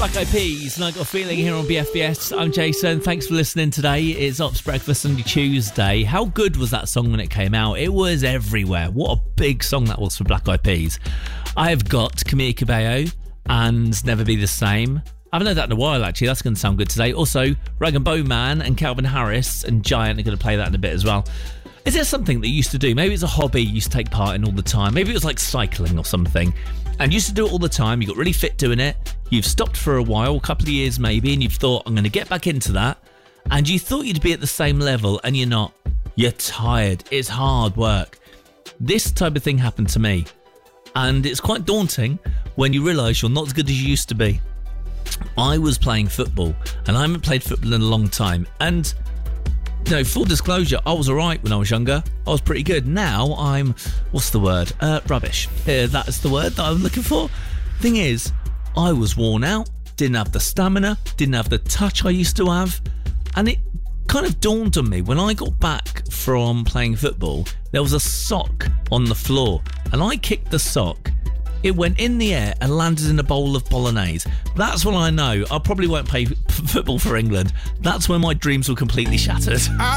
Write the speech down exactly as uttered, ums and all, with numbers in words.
Black Eyed Peas, and I Got a Feeling here on B F B S. I'm Jason. Thanks for listening today. It's Ops Breakfast Sunday Tuesday. How good was that song when it came out? It was everywhere. What a big song that was for Black Eyed Peas. I have got Camila Cabello and Never Be the Same. I haven't heard that in a while, actually. That's going to sound good today. Also, Rag and Bone Man and Calvin Harris and Giant are going to play that in a bit as well. Is there something that you used to do? Maybe it's a hobby you used to take part in all the time. Maybe it was like cycling or something. And you used to do it all the time. You got really fit doing it. You've stopped for a while, a couple of years maybe, and you've thought, I'm going to get back into that. And you thought you'd be at the same level, and you're not. You're tired. It's hard work. This type of thing happened to me. And it's quite daunting when you realise you're not as good as you used to be. I was playing football, and I haven't played football in a long time. And you know, full disclosure, I was alright when I was younger. I was pretty good. Now I'm, what's the word? Uh, rubbish. Uh, that's the word that I'm looking for. Thing is, I was worn out, didn't have the stamina, didn't have the touch I used to have. And it kind of dawned on me when I got back from playing football, there was a sock on the floor, and I kicked the sock. It went in the air and landed in a bowl of bolognese. That's when I know I probably won't play f- football for England. That's when my dreams were completely shattered.